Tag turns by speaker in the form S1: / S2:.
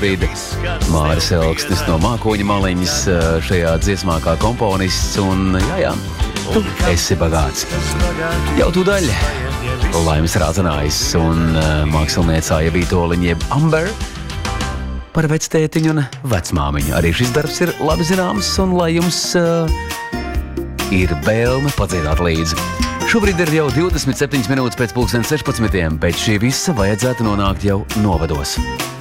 S1: šobrīd Māris Elksnis no Mākoņa maliņas šajā dziesmā kā komponists, un jā, tu esi bagāts. Jau tūdaļ Laimis Rāzanājs un māksliniecā Jebītoliņa jeb Amber par vectētiņu un vecmāmiņu. Arī šis darbs ir labi zināms, un lai jums ir vēlme padziedāt līdzi. Šobrīd ir jau 27 minūtes pēc 16. Pēc šī visa vajadzētu nonākt jau novados.